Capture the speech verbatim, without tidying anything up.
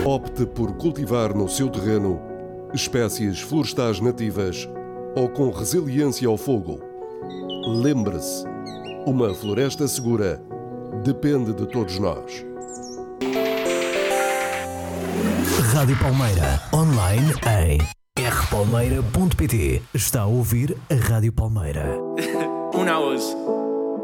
Opte por cultivar no seu terreno espécies florestais nativas ou com resiliência ao fogo. Lembre-se, uma floresta segura depende de todos nós. Rádio Palmeira, online em r palmeira ponto pt. Está a ouvir a Rádio Palmeira. Una voz.